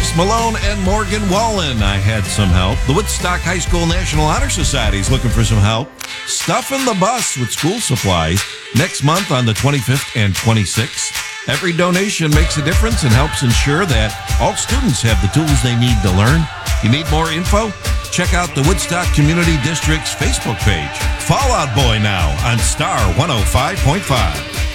Chris Malone and Morgan Wallen. I had some help. The Woodstock High School National Honor Society is looking for some help. Stuffing the bus with school supplies next month on the 25th and 26th. Every donation makes a difference and helps ensure that all students have the tools they need to learn. You need more info? Check out the Woodstock Community District's Facebook page. Fall Out Boy now on Star 105.5.